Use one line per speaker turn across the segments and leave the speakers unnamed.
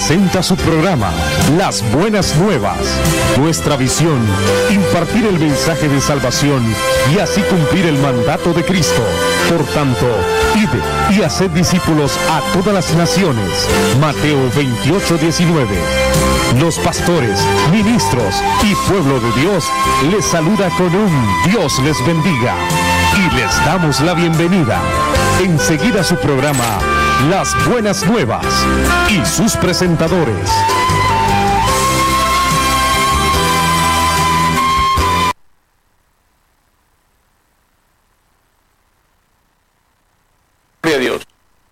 presenta su programa, Las Buenas Nuevas. Nuestra visión, impartir el mensaje de salvación y así cumplir el mandato de Cristo. Por tanto, id y haced discípulos a todas las naciones. Mateo 28:19. Los pastores, ministros y pueblo de Dios les saluda con un Dios les bendiga y les damos la bienvenida. Enseguida su programa, Las Buenas Nuevas, y sus presentadores.
Dios. Dios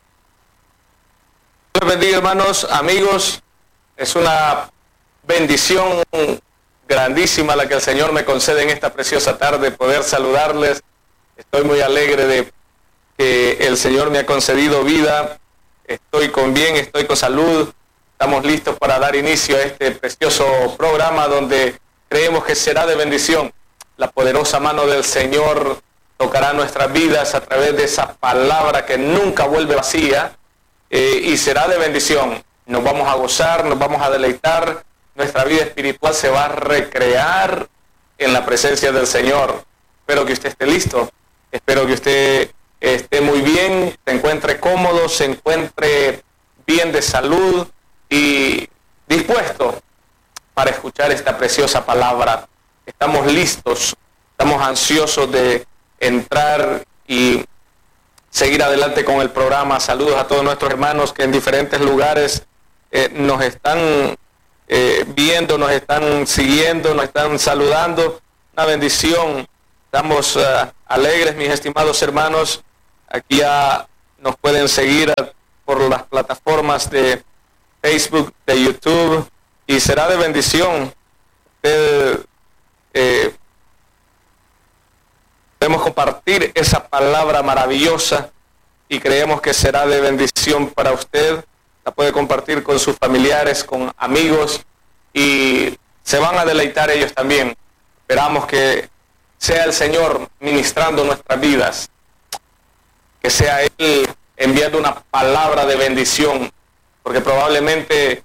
bendiga, hermanos, amigos. Es una bendición grandísima la que el Señor me concede en esta preciosa tarde, poder saludarles. Estoy muy alegre de que el Señor me ha concedido vida. Estoy con bien, estoy con salud. Estamos listos para dar inicio a este precioso programa donde creemos que será de bendición. La poderosa mano del Señor tocará nuestras vidas a través de esa palabra que nunca vuelve vacía, y será de bendición. Nos vamos a gozar, nos vamos a deleitar, nuestra vida espiritual se va a recrear en la presencia del Señor. Espero que usted esté listo, espero que usted esté muy bien, se encuentre cómodo, se encuentre bien de salud y dispuesto para escuchar esta preciosa palabra. Estamos listos, estamos ansiosos de entrar y seguir adelante con el programa. Saludos a todos nuestros hermanos que en diferentes lugares nos están viendo, nos están siguiendo, nos están saludando. Una bendición. Estamos alegres, mis estimados hermanos. Aquí ya nos pueden seguir por las plataformas de Facebook, de YouTube, y será de bendición. Podemos compartir esa palabra maravillosa y creemos que será de bendición para usted. La puede compartir con sus familiares, con amigos, y se van a deleitar ellos también. Esperamos que sea el Señor ministrando nuestras vidas, que sea Él enviando una palabra de bendición, porque probablemente...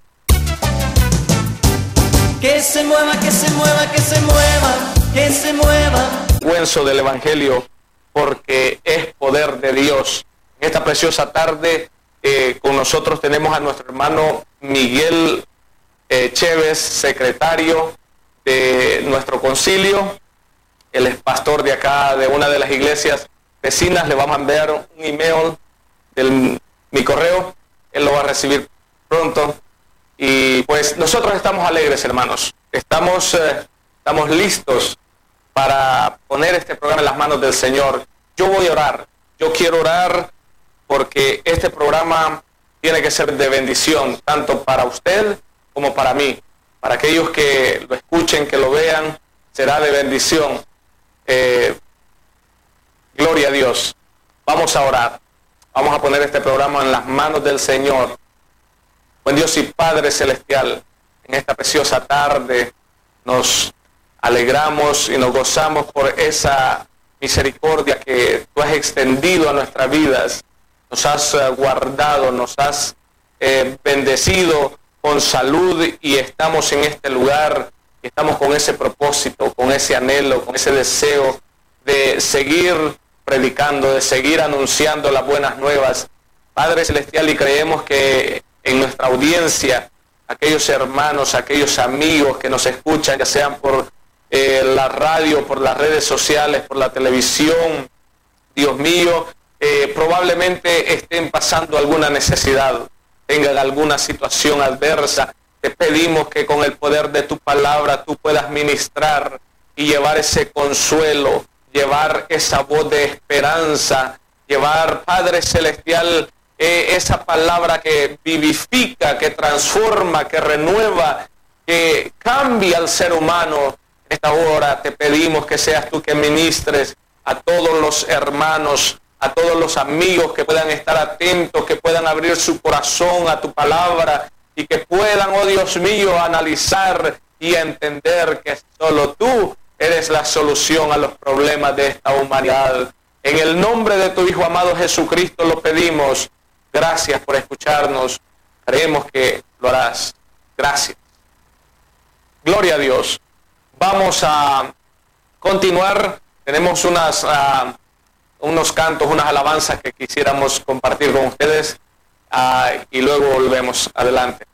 Que se mueva, que se mueva, que se mueva, que se mueva.
Vergüenzo del Evangelio, porque es poder de Dios. En esta preciosa tarde con nosotros tenemos a nuestro hermano Miguel Chévez, secretario de nuestro concilio. Él es pastor de acá, de una de las iglesias vecinas. Le vamos a enviar un email de mi correo. Él lo va a recibir pronto. Y pues nosotros estamos alegres, hermanos. Estamos listos para poner este programa en las manos del Señor. Yo voy a orar. Yo quiero orar porque este programa tiene que ser de bendición, tanto para usted como para mí. Para aquellos que lo escuchen, que lo vean, será de bendición. Gloria a Dios. Vamos a orar. Vamos a poner este programa en las manos del Señor. Buen Dios y Padre Celestial, en esta preciosa tarde nos alegramos y nos gozamos por esa misericordia que tú has extendido a nuestras vidas. Nos has guardado, nos has bendecido con salud y estamos en este lugar, y estamos con ese propósito, con ese anhelo, con ese deseo de seguir predicando, de seguir anunciando las buenas nuevas. Padre Celestial, y creemos que en nuestra audiencia, aquellos hermanos, aquellos amigos que nos escuchan, ya sean por la radio, por las redes sociales, por la televisión, Dios mío, probablemente estén pasando alguna necesidad, tengan alguna situación adversa. Te pedimos que con el poder de tu palabra tú puedas ministrar y llevar ese consuelo, llevar esa voz de esperanza, llevar, Padre Celestial, esa palabra que vivifica, que transforma, que renueva, que cambia al ser humano. En esta hora te pedimos que seas tú que ministres a todos los hermanos, a todos los amigos que puedan estar atentos, que puedan abrir su corazón a tu palabra y que puedan, oh Dios mío, analizar y entender que solo tú eres la solución a los problemas de esta humanidad. En el nombre de tu Hijo amado Jesucristo lo pedimos. Gracias por escucharnos. Creemos que lo harás. Gracias. Gloria a Dios. Vamos a continuar. Tenemos unos cantos, unas alabanzas que quisiéramos compartir con ustedes y luego volvemos. Adelante.